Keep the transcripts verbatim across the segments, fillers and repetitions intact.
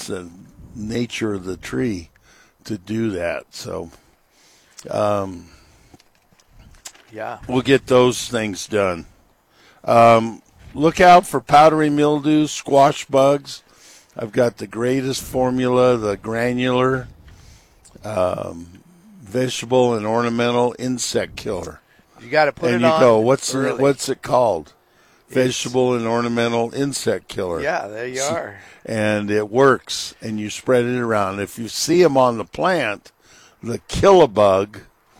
it's the nature of the tree to do that. So um, yeah, we'll get those things done. Um, look out for powdery mildew, squash bugs. I've got the greatest formula, the granular um, vegetable and ornamental insect killer. You got to put and it you on. go, what's early. it, what's it called? It's, Vegetable and ornamental insect killer. Yeah, there you are. And it works, and you spread it around. If you see them on the plant, the Kill-A-Bug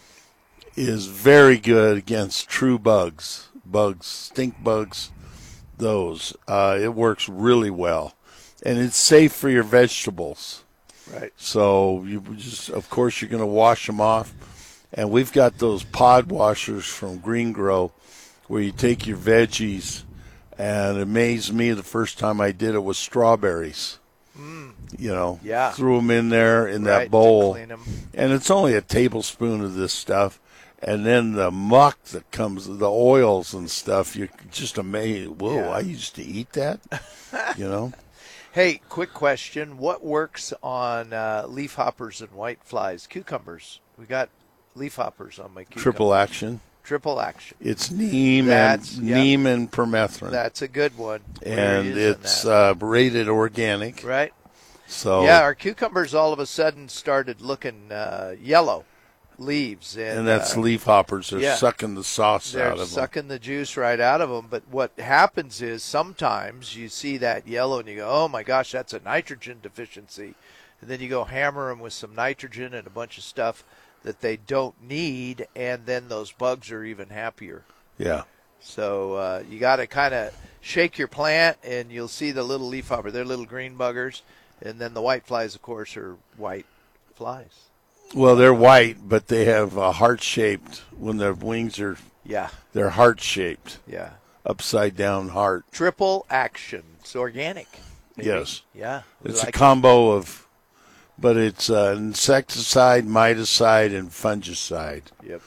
is very good against true bugs, bugs, stink bugs, those. Uh, it works really well. And it's safe for your vegetables. Right. So you just, of course, you're going to wash them off. And we've got those pod washers from Green Grow where you take your veggies, and it amazed me the first time I did it with strawberries. Mm. You know, yeah. threw them in there in right, that bowl. to clean 'em. And it's only a tablespoon of this stuff. And then the muck that comes, the oils and stuff, you're just amazed. Whoa, yeah. I used to eat that, you know. Hey, quick question. What works on uh, leaf hoppers and white flies? Cucumbers. We got leaf hoppers on my cucumbers. Triple action. Triple action. It's neem That's, and yep. neem and permethrin. That's a good one. And it's uh, rated organic. Right. So yeah, our cucumbers all of a sudden started looking uh, yellow leaves. And, and that's uh, leaf hoppers. They're yeah. sucking the sauce They're out of them. They're sucking the juice right out of them. But what happens is sometimes you see that yellow and you go, oh, my gosh, that's a nitrogen deficiency. And then you go hammer them with some nitrogen and a bunch of stuff that they don't need, and then those bugs are even happier. Yeah. So uh, you got to kind of shake your plant, and you'll see the little leafhopper. They're little green buggers. And then the white flies, of course, are white flies. Well, they're white, but they have a heart-shaped, when their wings are, yeah, they're heart-shaped. Yeah. Upside-down heart. Triple action. It's organic. Maybe. Yes. Yeah. It's like a combo it. of, but it's uh, insecticide, miticide, and fungicide. Yep.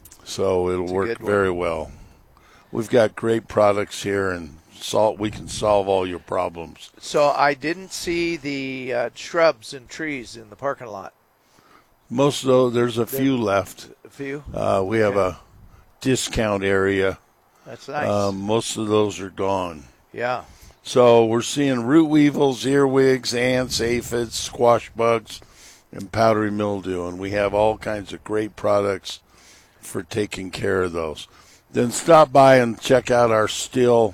So it'll it's work very well. We've got great products here, and salt. We can solve all your problems. So I didn't see the uh, shrubs and trees in the parking lot. Most of those, there's a there, few left. A few? Uh, we okay. have a discount area. That's nice. Um, most of those are gone. Yeah. So we're seeing root weevils, earwigs, ants, aphids, squash bugs, and powdery mildew. And we have all kinds of great products for taking care of those. Then stop by and check out our Stihl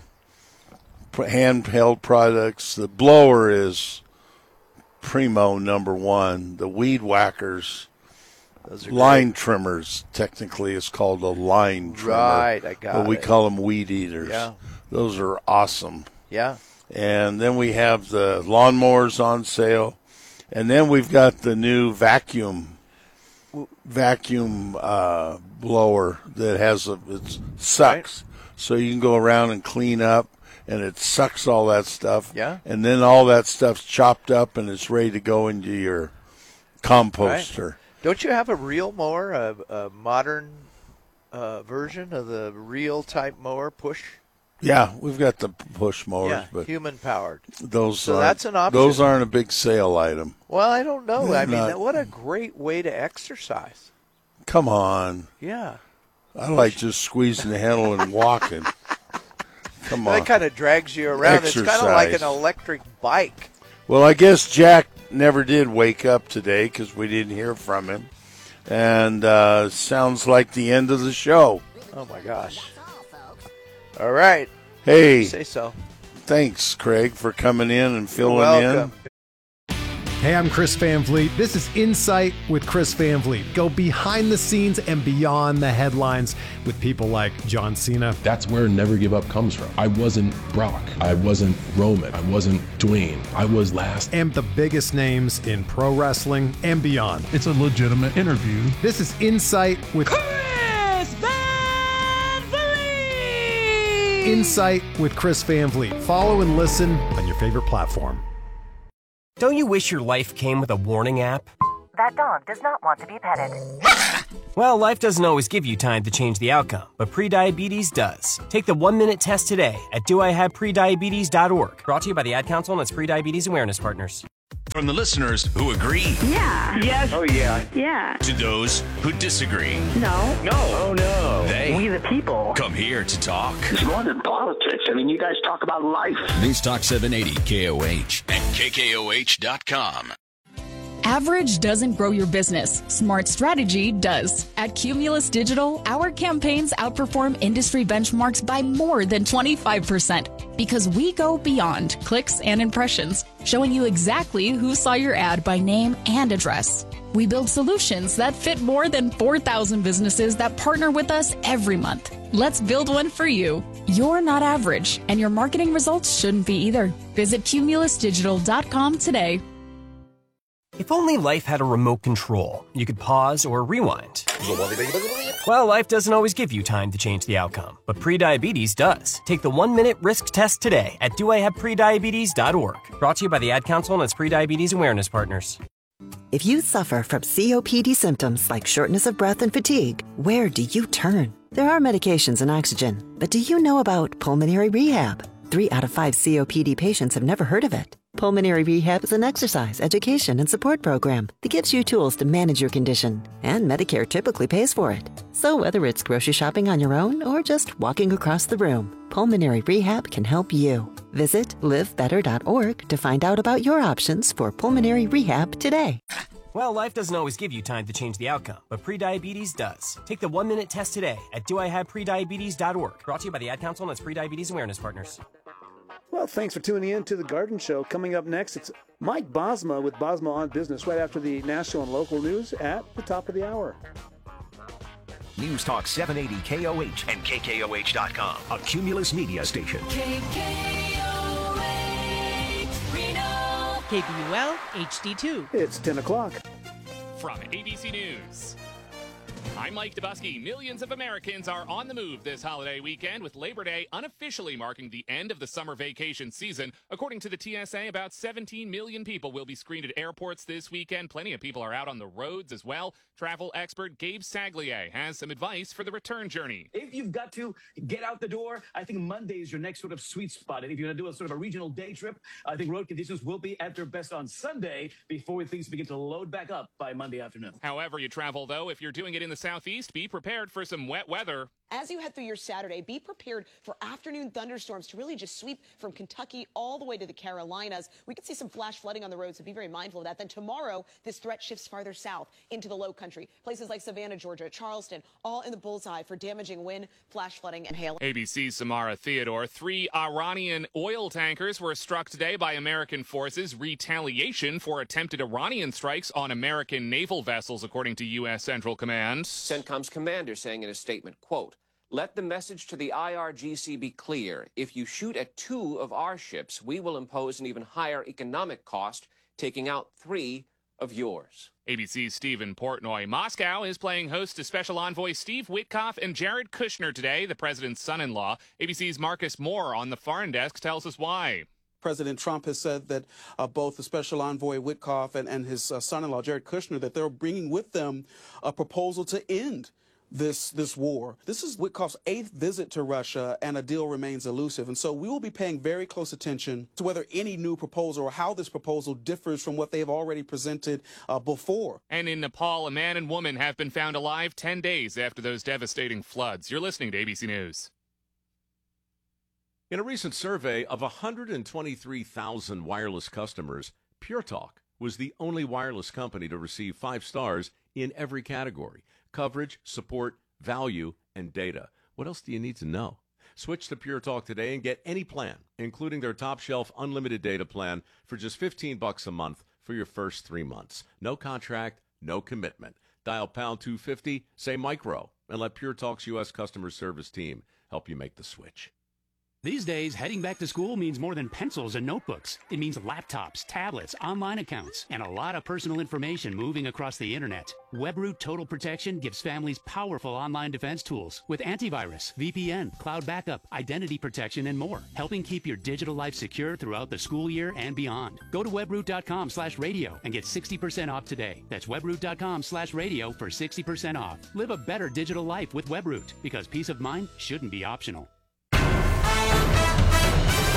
handheld products. The blower is primo number one. The weed whackers, Those are line great. trimmers, technically is called a line trimmer. Right, I got but we it. call them weed eaters. Yeah. Those are awesome. Yeah. And then we have the lawnmowers on sale. And then we've got the new vacuum vacuum uh, blower that has a, it sucks. Right. So you can go around and clean up, and it sucks all that stuff. Yeah. And then all that stuff's chopped up, and it's ready to go into your composter. Right. Don't you have a reel mower, a, a modern uh, version of the reel type mower, push? Yeah, we've got the push mowers, yeah, but human powered. Those so aren't, that's an option. Those aren't a big sale item. Well, I don't know. They're I mean, not. What a great way to exercise. Come on. Yeah. I like just squeezing the handle and walking. Come on. That kind of drags you around. Exercise. It's kind of like an electric bike. Well, I guess Jack never did wake up today because we didn't hear from him. And uh, sounds like the end of the show. Oh, my gosh. All right. Hey. You say so. Thanks, Craig, for coming in and filling in. Hey, I'm Chris Van Vliet. This is Insight with Chris Van Vliet. Go behind the scenes and beyond the headlines with people like John Cena. That's where Never Give Up comes from. I wasn't Brock. I wasn't Roman. I wasn't Dwayne. I was last. And the biggest names in pro wrestling and beyond. It's a legitimate interview. This is Insight with Chris Van Vliet. Insight with Chris Van Vliet. Follow and listen on your favorite platform. Don't you wish your life came with a warning app? That dog does not want to be petted. Well, life doesn't always give you time to change the outcome, but prediabetes does. Take the one-minute test today at do I have prediabetes dot org. Brought to you by the Ad Council and its Prediabetes Awareness Partners. From the listeners who agree. Yeah. Yes. Oh, yeah. Yeah. To those who disagree. No. No. Oh, no. They. We the people. Come here to talk. It's more than politics. I mean, you guys talk about life. News Talk seven eighty K O H and K K O H dot com. Average doesn't grow your business. Smart strategy does. At Cumulus Digital, our campaigns outperform industry benchmarks by more than twenty-five percent because we go beyond clicks and impressions, showing you exactly who saw your ad by name and address. We build solutions that fit more than four thousand businesses that partner with us every month. Let's build one for you. You're not average, and your marketing results shouldn't be either. Visit cumulus digital dot com today. If only life had a remote control, you could pause or rewind. Well, life doesn't always give you time to change the outcome, but prediabetes does. Take the one-minute risk test today at do I have prediabetes dot org. Brought to you by the Ad Council and its prediabetes awareness partners. If you suffer from C O P D symptoms like shortness of breath and fatigue, where do you turn? There are medications and oxygen, but do you know about pulmonary rehab? Three out of five C O P D patients have never heard of it. Pulmonary Rehab is an exercise, education, and support program that gives you tools to manage your condition, and Medicare typically pays for it. So whether it's grocery shopping on your own or just walking across the room, Pulmonary Rehab can help you. Visit live better dot org to find out about your options for pulmonary rehab today. Well, life doesn't always give you time to change the outcome, but prediabetes does. Take the one-minute test today at do I have prediabetes dot org. Brought to you by the Ad Council and its prediabetes awareness partners. Well, thanks for tuning in to The Garden Show. Coming up next, it's Mike Bosma with Bosma on Business right after the national and local news at the top of the hour. News Talk seven eighty K O H and K K O H dot com, a Cumulus media station. K K O H, Reno. K B U L H D two. It's ten o'clock. From A B C News, I'm Mike Dubusky. Millions of Americans are on the move this holiday weekend, with Labor Day unofficially marking the end of the summer vacation season. According to the T S A, about seventeen million people will be screened at airports this weekend. Plenty of people are out on the roads as well. Travel expert Gabe Saglier has some advice for the return journey. If you've got to get out the door, I think Monday is your next sort of sweet spot. And if you're going to do a sort of a regional day trip, I think road conditions will be at their best on Sunday before things begin to load back up by Monday afternoon. However you travel, though, if you're doing it in the Southeast, be prepared for some wet weather. As you head through your Saturday, be prepared for afternoon thunderstorms to really just sweep from Kentucky all the way to the Carolinas. We could see some flash flooding on the road, so be very mindful of that. Then tomorrow, this threat shifts farther south into the low country. Places like Savannah, Georgia, Charleston, all in the bullseye for damaging wind, flash flooding, and hail. A B C's Samara Theodore. Three Iranian oil tankers were struck today by American forces. Retaliation for attempted Iranian strikes on American naval vessels, according to U S Central Command. CENTCOM's commander saying in a statement, quote, "Let the message to the I R G C be clear. If you shoot at two of our ships, we will impose an even higher economic cost, taking out three of yours." A B C's Stephen Portnoy. Moscow is playing host to Special Envoy Steve Witkoff and Jared Kushner today, the president's son-in-law. A B C's Marcus Moore on the foreign desk tells us why. President Trump has said that uh, both the Special Envoy Witkoff and, and his uh, son-in-law, Jared Kushner, that they're bringing with them a proposal to end this this war. This is Witkoff's eighth visit to Russia, and a deal remains elusive. And so we will be paying very close attention to whether any new proposal or how this proposal differs from what they've already presented uh, before. And in Nepal, a man and woman have been found alive ten days after those devastating floods. You're listening to A B C News. In a recent survey of one hundred twenty-three thousand wireless customers, Pure Talk was the only wireless company to receive five stars in every category: coverage, support, value, and data. What else do you need to know? Switch to Pure Talk today and get any plan, including their top shelf unlimited data plan, for just fifteen bucks a month for your first three months. No contract, no commitment. Dial pound two fifty, say micro, and let Pure Talk's U S customer service team help you make the switch. These days, heading back to school means more than pencils and notebooks. It means laptops, tablets, online accounts, and a lot of personal information moving across the internet. WebRoot Total Protection gives families powerful online defense tools with antivirus, V P N, cloud backup, identity protection, and more, helping keep your digital life secure throughout the school year and beyond. Go to webroot.com slash radio and get sixty percent off today. That's webroot.com slash radio for sixty percent off. Live a better digital life with WebRoot, because peace of mind shouldn't be optional.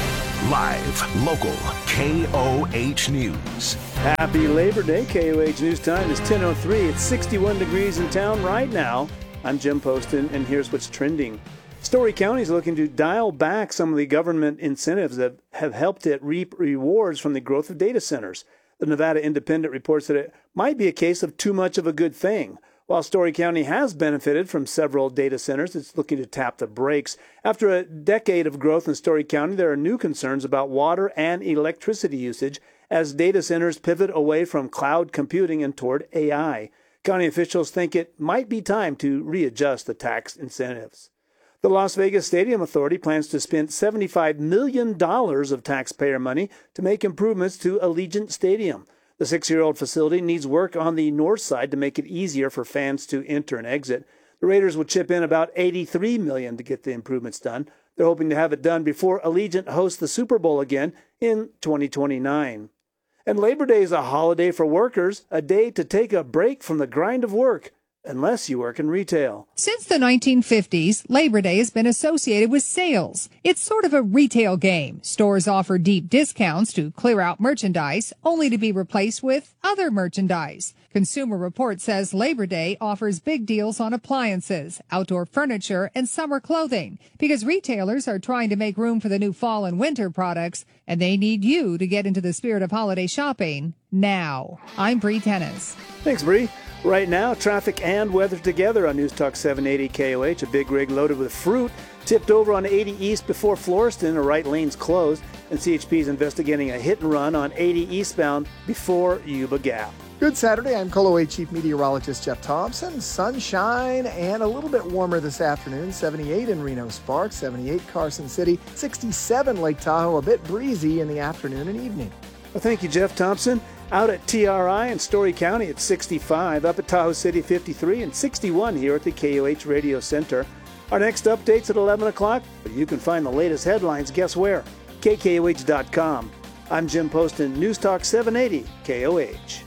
Live, local, K O H News. Happy Labor Day. K O H News Time is ten oh three. It's sixty-one degrees in town right now. I'm Jim Poston, and here's what's trending. Story County is looking to dial back some of the government incentives that have helped it reap rewards from the growth of data centers. The Nevada Independent reports that it might be a case of too much of a good thing. While Story County has benefited from several data centers, it's looking to tap the brakes. After a decade of growth in Story County, there are new concerns about water and electricity usage as data centers pivot away from cloud computing and toward A I. County officials think it might be time to readjust the tax incentives. The Las Vegas Stadium Authority plans to spend seventy-five million dollars of taxpayer money to make improvements to Allegiant Stadium. The six-year-old facility needs work on the north side to make it easier for fans to enter and exit. The Raiders will chip in about eighty-three million dollars to get the improvements done. They're hoping to have it done before Allegiant hosts the Super Bowl again in twenty twenty-nine. And Labor Day is a holiday for workers, a day to take a break from the grind of work, unless you work in retail. Since the nineteen fifties, Labor Day has been associated with sales. It's sort of a retail game. Stores offer deep discounts to clear out merchandise, only to be replaced with other merchandise. Consumer Reports says Labor Day offers big deals on appliances, outdoor furniture, and summer clothing, because retailers are trying to make room for the new fall and winter products, and they need you to get into the spirit of holiday shopping now. I'm Bree Tennis. Thanks, Bree. Right now, traffic and weather together on News Talk seven eighty K O H. A big rig loaded with fruit tipped over on eighty East before Floreston. A right lane's closed, and C H P is investigating a hit and run on eighty eastbound before Yuba Gap. Good Saturday. I'm K O H Chief Meteorologist Jeff Thompson. Sunshine and a little bit warmer this afternoon. seventy-eight in Reno Sparks, seventy-eight Carson City, sixty-seven Lake Tahoe. A bit breezy in the afternoon and evening. Well, thank you, Jeff Thompson. Out at T R I in Story County at sixty-five, up at Tahoe City fifty-three, and sixty-one here at the K O H Radio Center. Our next update's at eleven o'clock, but you can find the latest headlines, guess where? K K O H dot com. I'm Jim Poston, News Talk seven eighty K O H.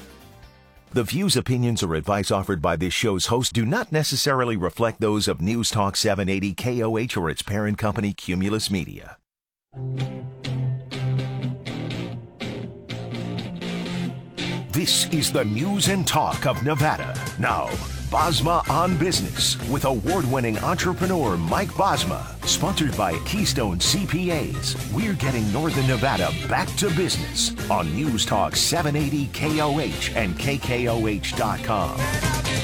The views, opinions, or advice offered by this show's host do not necessarily reflect those of News Talk seven eighty K O H or its parent company, Cumulus Media. This is the news and talk of Nevada. Now, Bosma on Business with award-winning entrepreneur Mike Bosma. Sponsored by Keystone C P As. We're getting Northern Nevada back to business on News Talk seven eighty K O H and K K O H dot com.